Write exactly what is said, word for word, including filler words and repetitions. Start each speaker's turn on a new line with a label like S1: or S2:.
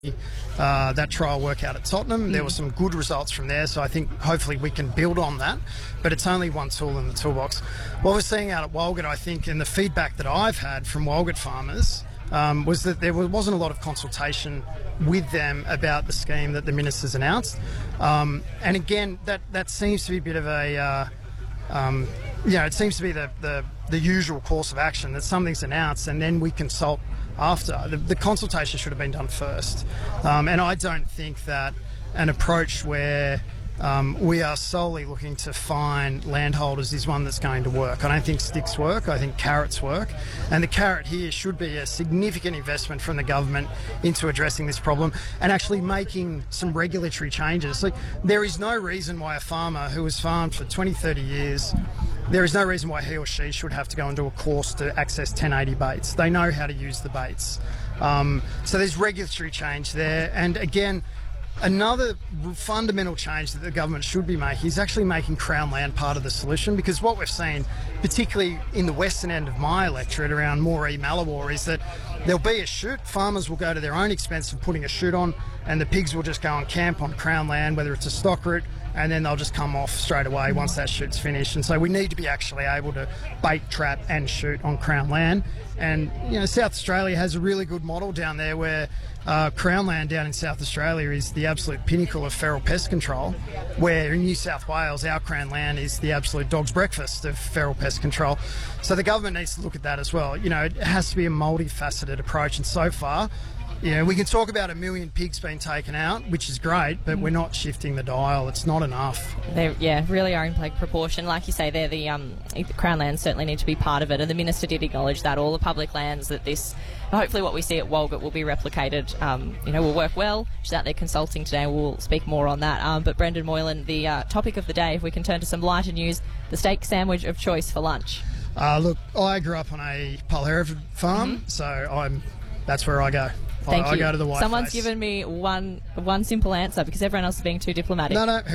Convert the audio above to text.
S1: Uh, that trial work out at Tottenham. Mm. There were some good results from there, so I think hopefully we can build on that, but it's only one tool in the toolbox. What we're seeing out at Walgett, I think, and the feedback that I've had from Walgett farmers um, was that there wasn't a lot of consultation with them about the scheme that the minister's announced. Um, and again, that, that seems to be a bit of a... Uh, um, you know, it seems to be the, the, the usual course of action, that something's announced and then we consult after. The, the consultation should have been done first. Um, and I don't think that an approach where um, we are solely looking to fine landholders is one that's going to work. I don't think sticks work. I think carrots work. And the carrot here should be a significant investment from the government into addressing this problem and actually making some regulatory changes. Like, there is no reason why a farmer who has farmed for twenty, thirty years, there is no reason why he or she should have to go and do a course to access ten eighty baits. They know how to use the baits. Um, so there's regulatory change there. And again, another fundamental change that the government should be making is actually making Crown land part of the solution, because what we've seen, particularly in the western end of my electorate around Moree, Malawar, is that there'll be a chute, farmers will go to their own expense of putting a chute on, and the pigs will just go and camp on Crown land, whether it's a stock route, and then they'll just come off straight away once that chute's finished. And so we need to be actually able to bait, trap and shoot on Crown land. And, you know, South Australia has a really good model down there where uh, Crown land down in South Australia is the absolute pinnacle of feral pest control, where in New South Wales, our Crown land is the absolute dog's breakfast of feral pest control. So the government needs to look at that as well. You know, it has to be a multifaceted approach, and so far, you know, we can talk about a million pigs being taken out, which is great, but we're not shifting the dial. It's not enough.
S2: They, yeah, really are in like proportion. Like you say, they're the um, Crown lands certainly need to be part of it, and the minister did acknowledge that all the public lands that this, hopefully what we see at Walgett will be replicated. Um, you know, will work well. She's out there consulting today. We'll speak more on that. Um, but Brendan Moylan, the uh, topic of the day, if we can turn to some lighter news, the steak sandwich of choice for lunch.
S1: Uh, look, I grew up on a Paul Hereford farm, mm-hmm. so I'm that's where I go.
S2: Thank
S1: I,
S2: you.
S1: I go to the white
S2: Someone's
S1: face.
S2: given me one one simple answer because everyone else is being too diplomatic.
S1: No, no.